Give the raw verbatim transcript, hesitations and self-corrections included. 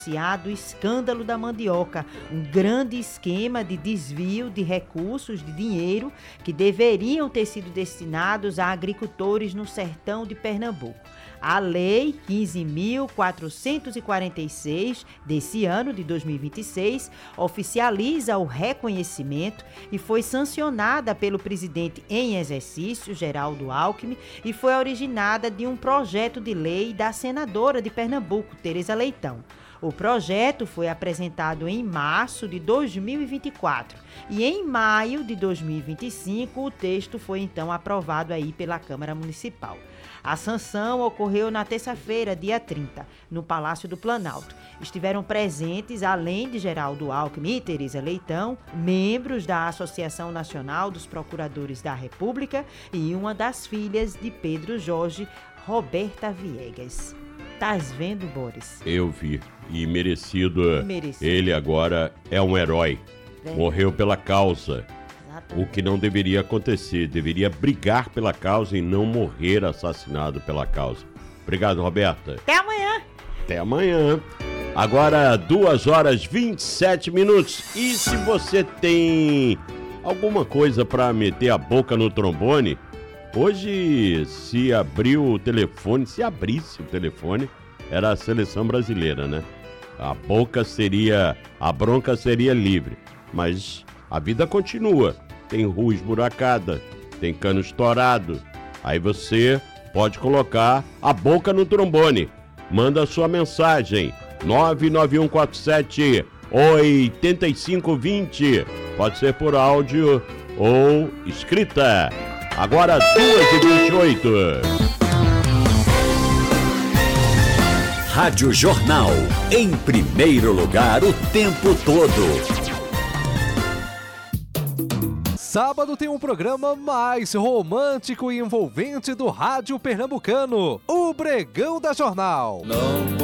do escândalo da mandioca, um grande esquema de desvio de recursos, de dinheiro, que deveriam ter sido destinados a agricultores no sertão de Pernambuco. A Lei quinze mil quatrocentos e quarenta e seis desse ano, de dois mil e vinte e seis, oficializa o reconhecimento e foi sancionada pelo presidente em exercício, Geraldo Alckmin, e foi originada de um projeto de lei da senadora de Pernambuco, Tereza Leitão. O projeto foi apresentado em março de dois mil e vinte e quatro e em maio de dois mil e vinte e cinco o texto foi então aprovado aí pela Câmara Municipal. A sanção ocorreu na terça-feira, dia trinta, no Palácio do Planalto. Estiveram presentes, além de Geraldo Alckmin e Tereza Leitão, membros da Associação Nacional dos Procuradores da República e uma das filhas de Pedro Jorge, Roberta Viegas. Tás vendo, Boris? Eu vi. E merecido. Merecido. Ele agora é um herói. Verdade. Morreu pela causa. Exatamente. O que não deveria acontecer. Deveria brigar pela causa e não morrer assassinado pela causa. Obrigado, Roberta. Até amanhã. Até amanhã. Agora, duas horas e vinte e sete minutos. E se você tem alguma coisa para meter a boca no trombone, hoje, se abriu o telefone, se abrisse o telefone, era a seleção brasileira, né? A boca seria, a bronca seria livre, mas a vida continua. Tem rua esburacada, tem cano estourado. Aí você pode colocar a boca no trombone. Manda sua mensagem, nove nove um quatro sete oito cinco dois zero. Pode ser por áudio ou escrita. Agora duas e vinte e oito. Rádio Jornal, em primeiro lugar o tempo todo. Sábado tem um programa mais romântico e envolvente do rádio pernambucano, o Bregão da Jornal. Não